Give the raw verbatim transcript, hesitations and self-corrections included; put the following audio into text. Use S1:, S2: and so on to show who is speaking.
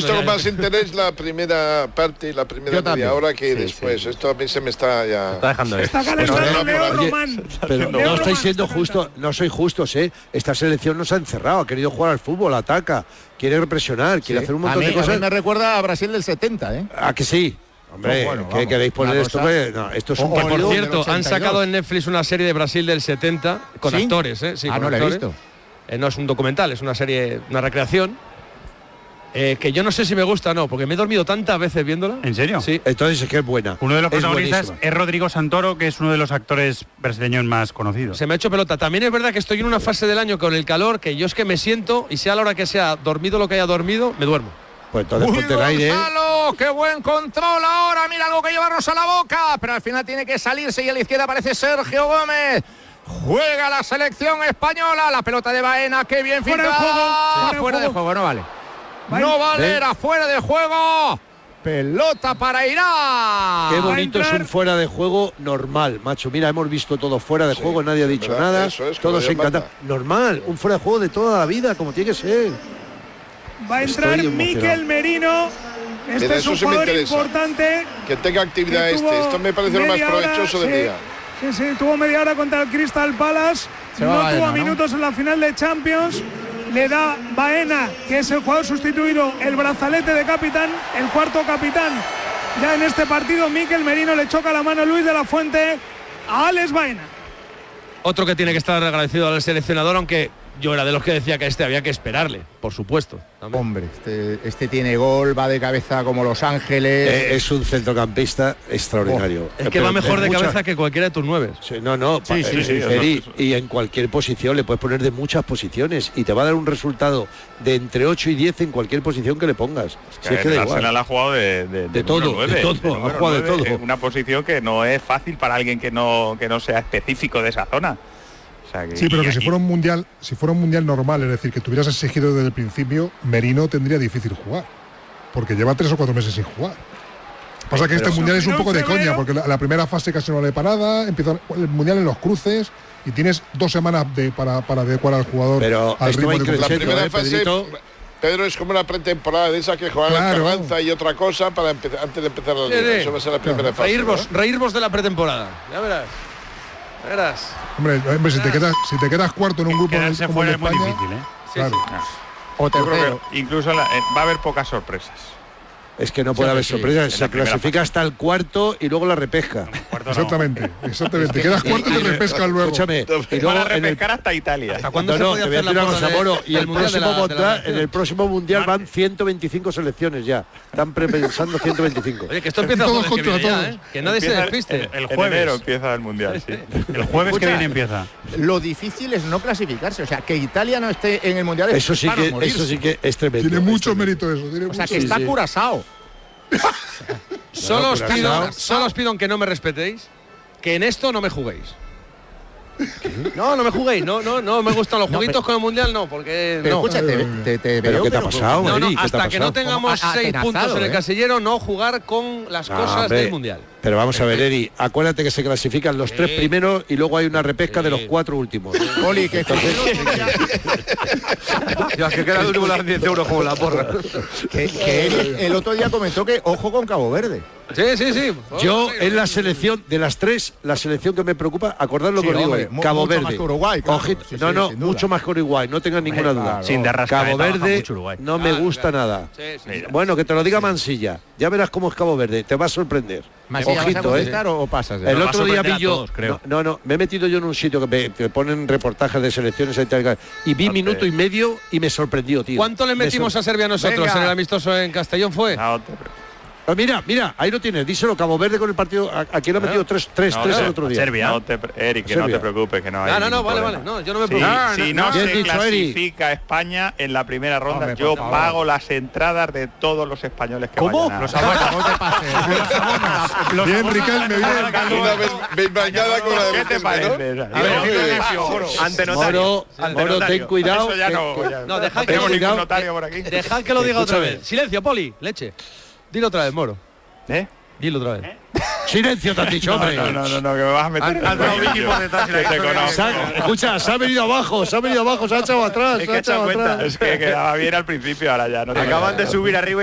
S1: visto con más interés la primera parte y la primera media hora que
S2: sí,
S1: después.
S2: Sí.
S1: Esto a mí se me está ya...
S2: Está dejando
S3: Está
S2: esto.
S3: calentando
S1: Oye,
S3: Leo Román.
S4: Pero
S3: Leo
S4: no estáis
S3: Román
S4: siendo
S3: está
S4: justos, no sois justos, ¿eh? Esta selección no se ha encerrado, ha querido jugar al fútbol, ataca, quiere represionar, quiere
S5: Sí.
S4: hacer un
S5: a
S4: montón
S5: mí,
S4: de
S5: a mí
S4: cosas.
S5: me recuerda a Brasil del setenta, ¿eh?
S4: ¿A que sí? Hombre,
S5: No, bueno,
S4: ¿qué
S5: vamos,
S4: queréis poner
S5: una
S4: esto?
S5: cosa-
S4: Pues, no, esto es un
S5: O- o el
S4: partido.
S6: Por
S5: del
S6: cierto, han
S5: ochenta y dos.
S6: sacado en Netflix una serie de Brasil del setenta con
S5: ¿Sí?
S6: actores, ¿eh? Sí,
S5: Ah,
S6: con
S5: no la he
S6: actores.
S5: visto.
S6: Eh, no es un documental, es una serie, una recreación. Eh, que yo no sé si me gusta o no, porque me he dormido tantas veces viéndola.
S2: ¿En serio?
S6: Sí.
S4: Entonces es que es buena.
S2: Uno de los
S4: Es
S2: protagonistas
S4: buenísima.
S2: es Rodrigo Santoro, que es uno de los actores brasileños más conocidos.
S6: Se me ha hecho pelota. También es verdad que estoy en una fase del año con el calor que yo es que me siento y sea a la hora que sea dormido lo que haya dormido, me duermo.
S4: Pues entonces
S5: Uy,
S4: ponte el aire.
S5: Gonzalo, qué buen control ahora, mira algo que llevarnos a la boca, pero al final tiene que salirse y a la izquierda aparece Sergio Gómez. Juega la selección española, la pelota de Baena, qué bien
S3: Fuera de
S5: filtrada.
S3: juego, fuera de
S5: fuera de
S3: juego.
S5: juego, no vale.
S3: Baena.
S5: No vale,
S4: ¿Eh?
S5: era fuera de juego. Pelota para Irán.
S4: Qué
S3: Va a
S4: bonito es
S3: entrar-
S4: un fuera de juego normal, macho. Mira, hemos visto todo fuera de
S1: Sí,
S4: juego, nadie ha
S1: sí,
S4: dicho
S1: verdad,
S4: nada,
S1: eso es, como
S4: todos
S1: Dios
S4: encantados.
S1: manda.
S4: Normal, un fuera de juego de toda la vida, como tiene que ser.
S3: Va a entrar
S4: Estoy emocionado.
S3: Mikel Merino. Este
S1: Mira,
S3: es
S1: eso
S3: un
S1: sí me
S3: jugador
S1: interesa.
S3: importante.
S1: Que tenga actividad
S3: que
S1: este.
S3: tuvo
S1: Esto me parece lo más
S3: media hora,
S1: provechoso del
S3: sí,
S1: día.
S3: Sí, sí, tuvo media hora contra el Crystal Palace.
S5: Se va
S3: No
S5: Baena,
S3: tuvo
S5: ¿no?
S3: minutos en la final de Champions. Le da Baena, que es el jugador sustituido, el brazalete de capitán, el cuarto capitán. Ya en este partido, Mikel Merino le choca la mano a Luis de la Fuente a Alex Baena.
S6: Otro que tiene que estar agradecido al seleccionador, aunque yo era de los que decía que a este había que esperarle, por supuesto. también.
S5: Hombre, este, este tiene gol, va de cabeza como Los Ángeles.
S4: Eh, es un centrocampista extraordinario.
S6: Es que
S4: Pero
S6: va mejor
S4: en
S6: de
S4: muchas-
S6: cabeza que cualquiera de tus nueve.
S4: Sí, no, no, pa-
S2: Sí, sí,
S4: eh,
S2: sí,
S4: Eri,
S2: eso-
S4: y en cualquier posición le puedes poner de muchas posiciones y te va a dar un resultado de entre ocho y diez en cualquier posición que le pongas.
S7: Que
S4: Si es que
S7: el
S4: da igual.
S7: Arsenal ha jugado de, de,
S4: De todo,
S7: número nueve,
S4: de todo,
S7: número
S4: ha jugado de
S7: nueve,
S4: todo.
S7: en una posición que no es fácil para alguien que no que no sea específico de esa zona. O sea, que-
S8: Sí, pero
S7: y-
S8: que si
S7: y-
S8: fuera un mundial, si fuera un mundial normal, es decir, que tuvieras exigido desde el principio, Merino tendría difícil jugar, porque lleva tres o cuatro meses sin jugar. Pasa que
S4: Pero
S8: este mundial es un
S3: en
S8: poco de
S3: febrero-
S8: coña, porque la, la primera fase casi no le parada, empieza el mundial en los cruces y tienes dos semanas de, para, para adecuar al jugador
S4: Pero
S8: al
S4: esto
S8: ritmo
S4: va
S8: de
S1: La
S4: increciendo,
S8: competición.
S1: primera
S4: eh,
S1: fase,
S4: Pedrito.
S1: Pedro, es como una pretemporada de esa que juegan
S8: Claro.
S1: la Carranza y otra cosa para empezar, antes de empezar la
S6: Sí,
S1: liga.
S6: sí.
S1: Eso va a ser la primera fase.
S6: Reírvos,
S1: ¿no?
S6: reírvos de la pretemporada. Ya verás. Ya verás.
S8: Hombre, hombre, si te quedas, si te quedas cuarto en un grupo
S2: Quedarse
S8: como el
S2: fuera
S8: de
S2: es muy
S8: España,
S2: difícil, ¿eh?
S6: Sí,
S8: claro.
S6: sí.
S5: O
S7: Yo creo
S5: tercero.
S7: que incluso la- eh, va a haber pocas sorpresas.
S4: Es que no puede haber
S5: sí,
S4: sorpresas,
S7: en
S4: se
S7: la primera
S4: clasifica hasta el cuarto y luego la repesca.
S2: Cuarto no.
S8: Exactamente, exactamente. Te quedas cuarto y te repescas luego.
S4: Escúchame, y
S7: Van
S4: luego
S7: a
S4: en el
S7: repescar hasta Italia.
S6: ¿Hasta cuándo
S4: No,
S6: se
S4: no,
S6: podía
S4: te voy a
S6: hacer la
S4: decir una
S6: porra
S4: cosa,
S6: de-
S4: Moro, y
S6: del
S4: el
S6: Mundial de
S4: próximo,
S6: la- de la
S4: mundial,
S6: selección?
S4: en el próximo mundial van ciento veinticinco selecciones ya. Están prepensando ciento veinticinco.
S6: Oye, que esto empieza el
S8: Todos
S6: jueves que
S8: contra
S6: viene ya,
S8: todos.
S6: ¿eh? Que nadie se
S7: Empieza-
S6: despiste.
S2: el- el
S7: En
S2: jueves.
S7: enero empieza el mundial, sí.
S2: El jueves
S5: Escucha,
S2: que viene empieza.
S5: Lo difícil es no clasificarse, o sea, que Italia no esté en el mundial. es
S4: Eso sí
S5: para
S4: que,
S5: morirse.
S4: eso sí que es tremendo.
S8: Tiene
S4: es
S8: mucho
S4: tremendo.
S8: mérito eso. Tiene
S5: O sea,
S8: mucho.
S5: que
S4: Sí,
S5: está
S4: sí.
S5: Curazao.
S6: Solo os
S4: Bueno,
S6: pido,
S4: Curazao.
S6: solo os pido, aunque no me respetéis, que en esto no me juguéis. No, no me juguéis, no, no, no me gustan los
S5: No,
S6: jueguitos
S5: pero-
S6: con el mundial, no, porque
S5: Pero
S6: no.
S5: escucha, te, te, te
S4: ¿Pero
S5: veo,
S4: qué te ha
S5: pero-
S4: pasado,
S6: No, no,
S4: Eri? ¿Qué te ha
S6: hasta que no
S4: pasado?
S6: tengamos
S5: Como a-
S6: seis
S5: atenazado,
S6: puntos en el
S5: ¿eh?
S6: casillero, no jugar con las
S4: No,
S6: cosas
S4: hombre,
S6: del mundial.
S4: Pero vamos a ver, Eri, acuérdate que se clasifican los tres
S6: Sí.
S4: primeros y luego hay una repesca de los
S6: Sí.
S4: cuatro últimos.
S5: Oli, que
S6: Ya, que queda el último las diez euros como la porra.
S5: que, que él el otro día comentó que ojo con Cabo Verde.
S6: Sí, sí, sí.
S4: Yo en la selección, de las tres, la selección que me preocupa, acordad lo
S5: Sí,
S4: que os digo,
S5: hombre,
S4: eh,
S5: mu-
S4: Cabo
S5: mucho
S4: Verde.
S5: más que Uruguay, claro.
S4: Ojito-
S5: Sí,
S4: no,
S5: sí,
S4: no,
S5: sin duda.
S4: mucho más que Uruguay, no tengan ninguna duda.
S5: claro.
S2: Sin de Arrascaeta,
S4: Cabo
S2: baja
S4: Verde
S2: mucho Uruguay.
S4: no me
S6: Claro,
S4: gusta
S6: claro.
S4: nada.
S6: Sí, sí.
S4: Bueno, que te lo diga Mansilla. Ya verás cómo es Cabo Verde, te va a sorprender.
S5: Masilla, ¿vas a
S4: Ojito, eh.
S5: contestar o, o pasas?
S4: El
S2: va a
S4: otro día
S2: sorprender
S4: vi
S2: a
S4: yo,
S2: todos, creo.
S4: no, no, no, me he metido yo en un sitio que me que ponen reportajes de selecciones y tal, y vi
S7: No te-
S4: minuto y medio y me sorprendió, tío.
S6: ¿Cuánto le
S4: Me
S6: metimos
S4: sor-
S6: a Serbia nosotros
S5: Venga.
S6: en el amistoso en Castellón fue?
S7: No te preocupes.
S4: Ah, mira, mira, ahí lo tienes, díselo, Cabo Verde con el partido, a- aquí lo ha metido tres, tres,
S7: No,
S4: tres
S7: no,
S4: el otro día.
S2: Serbia.
S7: No te, pre- Eric, que no
S4: Serbia.
S7: te preocupes, que no hay
S6: No, no, no,
S7: ningún
S6: vale,
S7: problema.
S6: vale, no, yo no me
S7: Sí,
S6: preocupo.
S7: si
S4: no,
S7: no,
S4: bien
S7: se
S4: dicho, Eri.
S7: clasifica España en la primera ronda,
S5: Hombre,
S7: yo
S5: por favor.
S7: pago las entradas de todos los españoles que
S4: ¿Cómo?
S7: vayan a-
S5: Los abonos, no te pases.
S2: Los
S8: Bien,
S2: abonos
S8: Riquelme,
S2: a-
S8: bien.
S1: Una vez bien bañada con la de
S7: ¿Qué te
S1: Riquelme, ¿no?
S7: parece?
S1: A ver,
S7: Yo-
S1: ¿qué-
S7: Ante notario.
S4: Moro,
S7: Ante
S4: Moro,
S7: notario.
S4: ten cuidado.
S7: Eso ya
S4: que-
S7: no,
S4: que-
S7: ya-
S6: No, dejad que
S7: tenemos
S6: lo
S7: ningún
S4: diga.
S7: notario por aquí.
S6: Dejad que lo diga otra
S4: Escúchame.
S6: vez. Silencio, Poli, leche. Dilo otra vez, Moro.
S7: ¿Eh?
S6: Dilo otra vez.
S4: Silencio, te has dicho, hombre.
S7: No, no, no, no, que me vas a meter en
S2: Al-
S7: el
S2: al
S7: bolsillo.
S2: equipo detrás y la
S7: Que te
S2: historia.
S7: conozco.
S4: Se ha- escucha, se ha venido abajo, se ha venido abajo, se ha echado atrás,
S7: Es
S4: se
S7: que
S4: ha
S7: he echado
S4: echado
S7: cuenta.
S4: atrás.
S7: Es que quedaba bien al principio, ahora ya no. te
S2: Acaban
S7: queda.
S2: de subir arriba